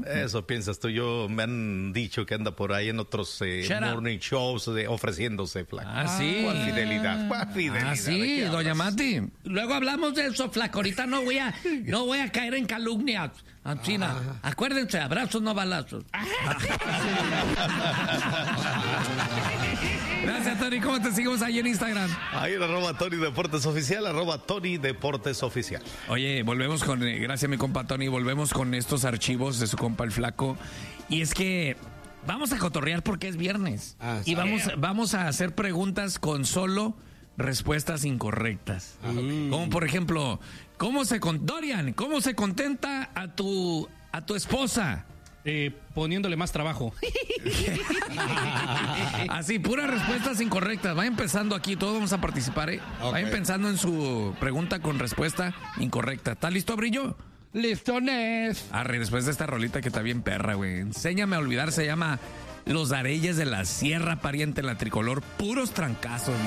Eso piensas tú. Me han dicho que anda por ahí en otros morning shows ofreciéndose, flaco. Sí. ¿Cuál fidelidad? ¿Cuál fidelidad? Sí, doña Mati. Luego hablamos de eso, flaco. Ahorita no voy a caer en calumnias. Ancina, acuérdense, abrazos no balazos. Gracias, Tony. ¿Cómo te seguimos ahí en Instagram? Ahí en @Tony Deportes Oficial, @Tony Deportes Oficial. Oye, volvemos con, gracias mi compa Tony, volvemos con estos archivos de su compa el Flaco. Y es que vamos a cotorrear porque es viernes. Y vamos a hacer preguntas con solo respuestas incorrectas. Como por ejemplo, Dorian, ¿cómo se contenta a tu esposa? Poniéndole más trabajo. Así, puras respuestas incorrectas. Vayan pensando aquí, todos vamos a participar, ¿eh? Okay. Vayan pensando en su pregunta con respuesta incorrecta. ¿Está listo, Brillo? ¡Listones! Después de esta rolita que está bien perra, güey. Enséñame a olvidar, se llama Los Areyes de la Sierra, pariente en la tricolor. Puros trancazos.